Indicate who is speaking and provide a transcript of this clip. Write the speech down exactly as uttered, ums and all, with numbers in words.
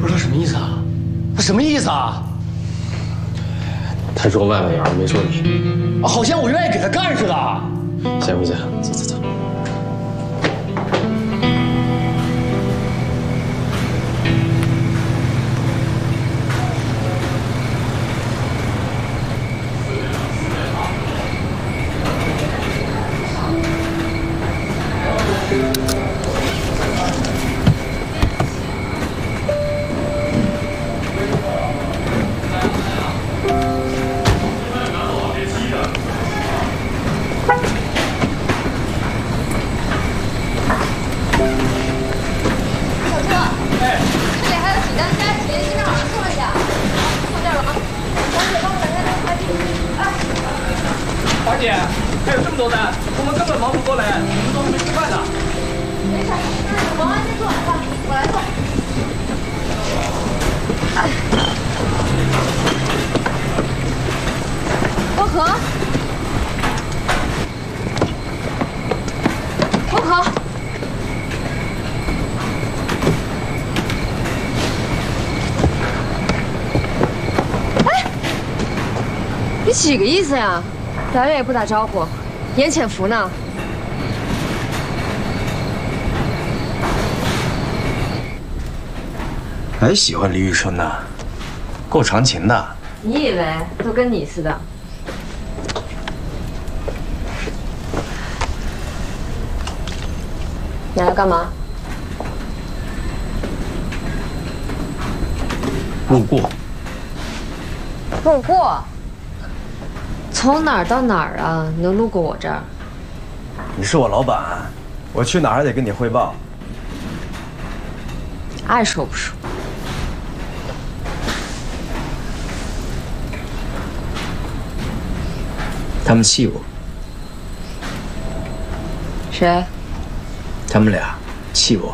Speaker 1: 不是他什么意思啊？他什么意思啊？
Speaker 2: 他说万万元，没说你。
Speaker 1: 好像我愿意给他干似的。
Speaker 2: 先回家，走走走。
Speaker 1: 华姐，还有这么多单，我们根本忙不过来，你们都还没吃饭呢。
Speaker 3: 没事，那王安先做晚饭，我来做。薄荷，薄荷，哎，你几个意思呀？ 来了也不打招呼，演潜伏呢？
Speaker 4: 还喜欢李宇春呢，够长情的。
Speaker 3: 你以为都跟你似的？你来干嘛？
Speaker 4: 路过。
Speaker 3: 路过。 从哪儿到哪儿啊？能路过我这儿？
Speaker 4: 你是我老板，我去哪儿还得跟你汇报。
Speaker 3: 爱说不说。
Speaker 4: 他们气我，
Speaker 3: 谁？
Speaker 4: 他们俩气我。